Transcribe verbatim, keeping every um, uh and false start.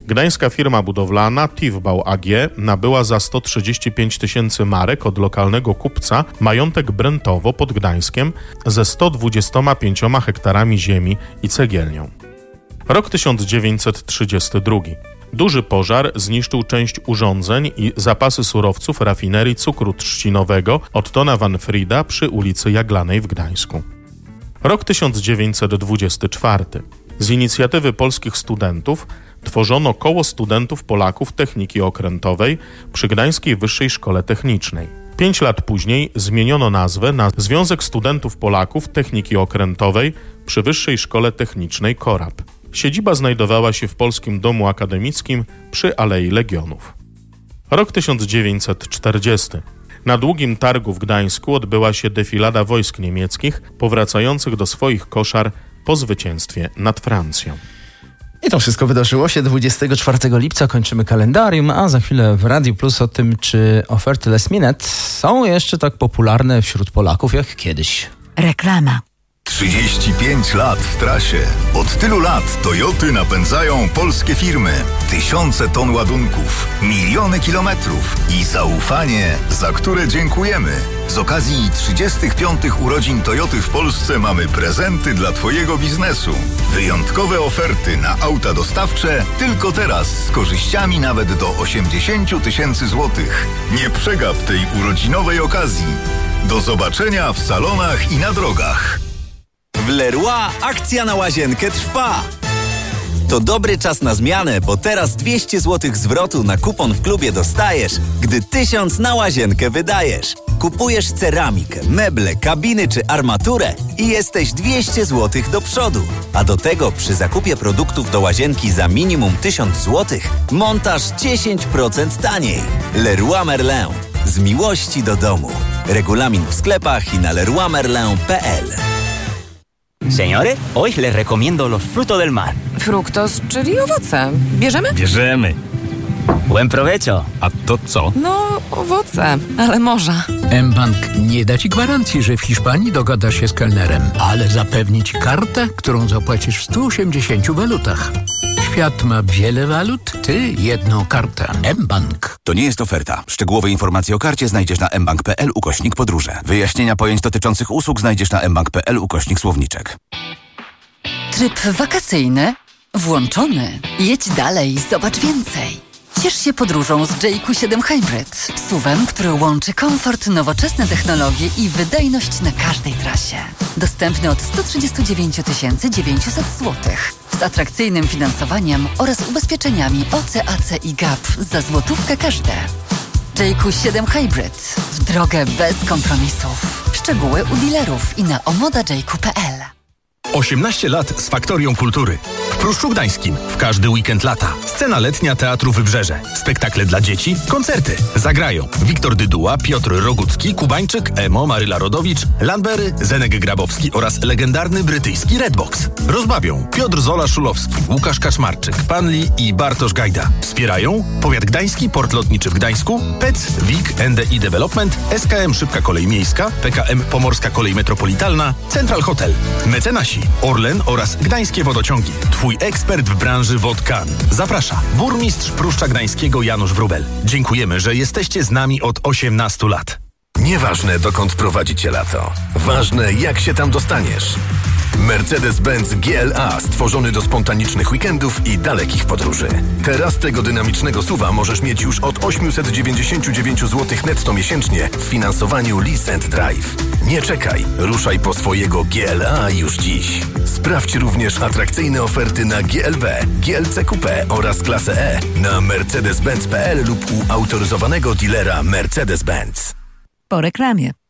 Gdańska firma budowlana Tiefbau A G nabyła za sto trzydzieści pięć tysięcy marek od lokalnego kupca majątek Brętowo pod Gdańskiem ze sto dwudziestoma pięcioma hektarami ziemi i cegielnią. Rok tysiąc dziewięćset trzydziesty drugi. Duży pożar zniszczył część urządzeń i zapasy surowców rafinerii cukru trzcinowego Ottona van Frieda przy ulicy Jaglanej w Gdańsku. Rok tysiąc dziewięćset dwudziesty czwarty. Z inicjatywy polskich studentów tworzono Koło Studentów Polaków Techniki Okrętowej przy Gdańskiej Wyższej Szkole Technicznej. Pięć lat później zmieniono nazwę na Związek Studentów Polaków Techniki Okrętowej przy Wyższej Szkole Technicznej Korab. Siedziba znajdowała się w Polskim Domu Akademickim przy Alei Legionów. Rok tysiąc dziewięćset czterdziesty. Na Długim Targu w Gdańsku odbyła się defilada wojsk niemieckich powracających do swoich koszar po zwycięstwie nad Francją. I to wszystko wydarzyło się dwudziestego czwartego lipca. Kończymy kalendarium, a za chwilę w Radiu Plus o tym, czy oferty last minute są jeszcze tak popularne wśród Polaków jak kiedyś. Reklama. trzydzieści pięć lat w trasie. Od tylu lat Toyoty napędzają polskie firmy. Tysiące ton ładunków, miliony kilometrów i zaufanie, za które dziękujemy. Z okazji trzydziestych piątych urodzin Toyoty w Polsce mamy prezenty dla Twojego biznesu. Wyjątkowe oferty na auta dostawcze tylko teraz z korzyściami nawet do osiemdziesiąt tysięcy złotych. Nie przegap tej urodzinowej okazji. Do zobaczenia w salonach i na drogach. W Leroy akcja na łazienkę trwa. To dobry czas na zmianę, bo teraz dwieście złotych zwrotu na kupon w klubie dostajesz, gdy tysiąc na łazienkę wydajesz. Kupujesz ceramikę, meble, kabiny czy armaturę i jesteś dwieście złotych do przodu. A do tego przy zakupie produktów do łazienki za minimum tysiąc złotych montaż dziesięć procent taniej. Leroy Merlin. Z miłości do domu. Regulamin w sklepach i na leroy merlin kropka p l. Señores, hoy les recomiendo los frutos del mar. Fruktos, czyli owoce. Bierzemy? Bierzemy. Buen provecho. A to co? No, owoce, ale morza. mBank nie da Ci gwarancji, że w Hiszpanii dogadasz się z kelnerem, ale zapewni Ci kartę, którą zapłacisz w stu osiemdziesięciu walutach. Świat ma wiele walut, Ty jedną kartę. mBank. To nie jest oferta. Szczegółowe informacje o karcie znajdziesz na mbank kropka p l ukośnik podróże. Wyjaśnienia pojęć dotyczących usług znajdziesz na mbank kropka p l ukośnik słowniczek. Tryb wakacyjny włączony. Jedź dalej, zobacz więcej. Ciesz się podróżą z J Q siedem Hybrid. S U V-em, który łączy komfort, nowoczesne technologie i wydajność na każdej trasie. Dostępny od sto trzydzieści dziewięć tysięcy dziewięćset złotych. Z atrakcyjnym finansowaniem oraz ubezpieczeniami O C A C i G A P za złotówkę każde. J Q siedem Hybrid. W drogę bez kompromisów. Szczegóły u dealerów i na omoda j q kropka p l. osiemnaście lat z Faktorią Kultury. W Pruszczu Gdańskim. W każdy weekend lata. Scena letnia Teatru Wybrzeże. Spektakle dla dzieci. Koncerty. Zagrają Wiktor Dyduła, Piotr Rogucki, Kubańczyk, Emo, Maryla Rodowicz, Landbery, Zenek Grabowski oraz legendarny brytyjski Redbox. Rozbawią Piotr Zola-Szulowski, Łukasz Kaczmarczyk, Pan Lee i Bartosz Gajda. Wspierają Powiat Gdański, Port Lotniczy w Gdańsku, P E C, W I K, N D I Development, S K M Szybka Kolej Miejska, P K M Pomorska Kolej Metropolitalna, Central Hotel, Mecenasi, Orlen oraz Gdańskie Wodociągi. Twój ekspert w branży wod K A N. Zaprasza burmistrz Pruszcza Gdańskiego Janusz Wróbel. Dziękujemy, że jesteście z nami od osiemnastu lat. Nieważne, dokąd prowadzi Cię lato. Ważne, jak się tam dostaniesz. Mercedes-Benz G L A stworzony do spontanicznych weekendów i dalekich podróży. Teraz tego dynamicznego suwa możesz mieć już od osiemset dziewięćdziesiąt dziewięć złotych netto miesięcznie w finansowaniu Lease and Drive. Nie czekaj, ruszaj po swojego G L A już dziś. Sprawdź również atrakcyjne oferty na G L B, G L C Coupe oraz klasę E na mercedes benz kropka p l lub u autoryzowanego dealera Mercedes-Benz. Po reklamie.